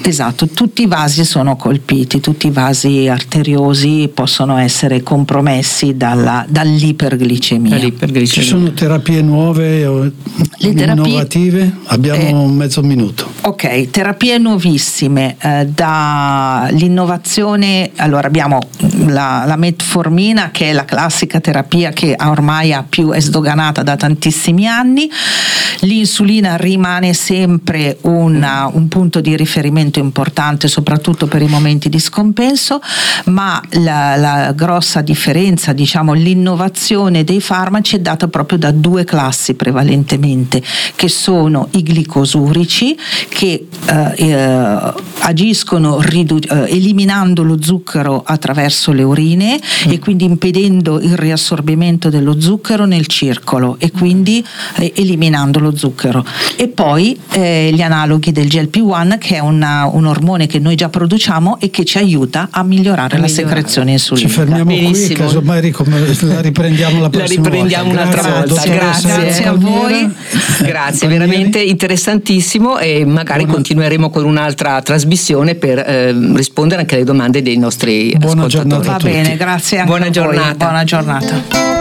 Esatto, tutti i vasi sono colpiti, tutti i vasi arteriosi possono essere compromessi dall'iperglicemia. Ci sono terapie nuove o innovative? Abbiamo mezzo minuto. Ok, terapie nuovissime, dall'innovazione, allora abbiamo la metformina, che è la classica terapia che ormai è sdoganata da tantissimi anni. L'insulina rimane sempre un punto di riferimento importante, soprattutto per i momenti di scompenso, ma la grossa differenza, diciamo l'innovazione dei farmaci, è data proprio da due classi prevalentemente, che sono i glicosurici, che agiscono eliminando lo zucchero attraverso le urine e quindi impedendo il riassorbimento dello zucchero nel circolo e quindi eliminando lo zucchero. E poi gli analoghi del GLP-1, che è un ormone che noi già produciamo e che ci aiuta a migliorare la secrezione insulinica. Ci fermiamo qui, casomai la riprendiamo la prossima volta. Un'altra volta. Grazie a voi. Grazie, veramente interessantissimo, e magari continueremo con un'altra trasmissione per rispondere anche alle domande dei nostri ascoltatori. Va bene, grazie anche Buona a voi. giornata. Buona giornata.